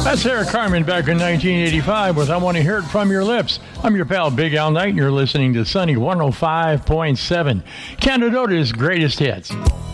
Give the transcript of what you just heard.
That's Sarah Carmen back in 1985 with I Want to Hear It From Your Lips. I'm your pal Big Al Knight, and you're listening to Sunny 105.7, Canada's greatest hits.